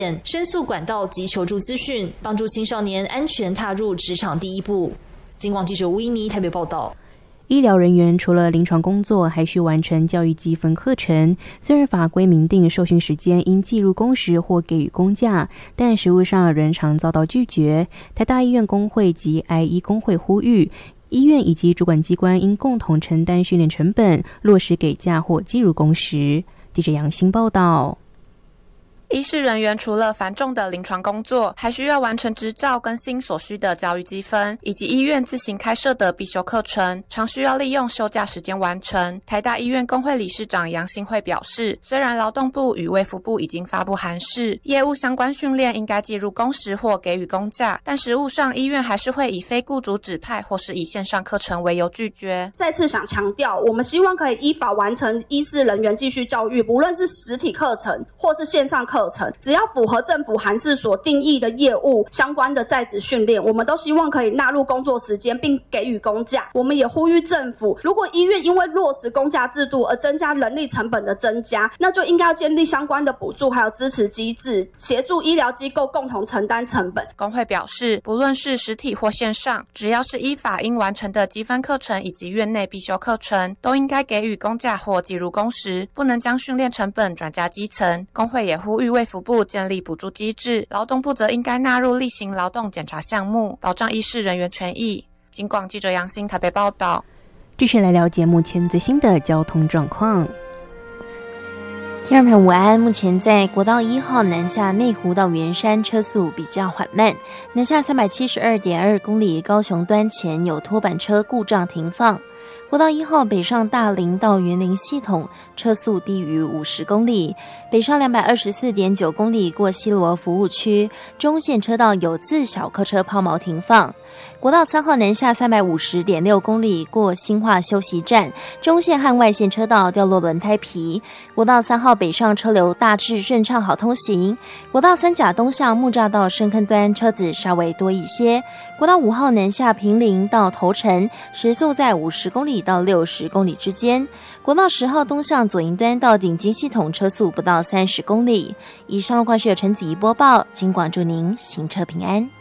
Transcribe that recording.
申诉管道及求助资讯，帮助青少年安全踏入职场第一步。警广记者吴依妮台北报道。 医疗人员除了临床工作，还需完成教育积分课程。虽然法规明定受训时间应计入工时或给予公假，但实务上仍常遭到拒绝。台大医院工会及癌医工会呼吁，医院以及主管机关应共同承担训练成本，落实给假或计入工时。记者杨欣报道。 医事人员除了繁重的临床工作，还需要完成执照更新所需的教育积分，以及医院自行开设的必修课程，常需要利用休假时间完成。台大医院工会理事长杨新惠表示，虽然劳动部与卫福部已经发布函释，业务相关训练应该计入工时或给予公假，但实务上医院还是会以非雇主指派或是以线上课程为由拒绝。 再次想强调，我们希望可以依法完成医事人员继续教育，不论是实体课程或是线上课程，只要符合政府函释所定义的业务相关的在职训练，我们都希望可以纳入工作时间并给予公假。我们也呼吁政府，如果医院因为落实公假制度而增加人力成本的增加，那就应该要建立相关的补助还有支持机制，协助医疗机构共同承担成本。 工会表示，不论是实体或线上，只要是依法应完成的积分课程以及院内必修课程，都应该给予公假或计入工时，不能将训练成本转嫁基层。工会也呼吁卫福部建立补助机制，劳动部则应该纳入例行劳动检查项目，保障医事人员权益。警广记者杨欣台北报道。 继续来了解目前最新的交通状况。 听众朋友午安，目前在国道1号南下内湖到圆山车速比较缓慢，南下372.2公里高雄端前有拖板车故障停放。国道1号北上大林到员林系统车速低于50公里，北上224.9公里过西螺服务区，中线车道有自小客车抛锚停放。国道3号南下350.6公里过新化休息站，中线和外线车道掉落轮胎皮。国道3号北上车流大致顺畅好通行。国道3甲东向木栅到深坑端车子稍微多一些。国道5号南下坪林到头城，时速在50公里到60公里之间。国道10号东向左营端到顶金系统车速不到30公里。以上路况是由陈子怡播报，请广祝您行车平安。